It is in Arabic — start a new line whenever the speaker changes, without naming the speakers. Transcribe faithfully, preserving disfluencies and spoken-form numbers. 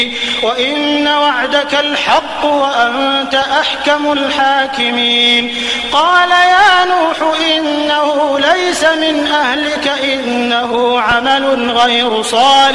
وإن وعدك الحق وأنت أحكم الحاكمين قال يا نوح إنه ليس من أهلك إنه عمل غير صالح